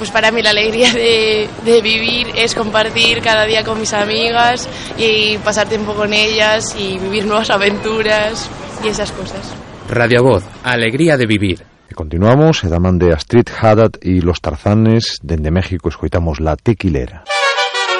Pues para mí la alegría de vivir es compartir cada día con mis amigas y pasar tiempo con ellas y vivir nuevas aventuras y esas cosas. Radio Voz, alegría de vivir. E continuamos, e da man de Astrid Haddad e los Tarzanes, dende México escoitamos La Tequilera.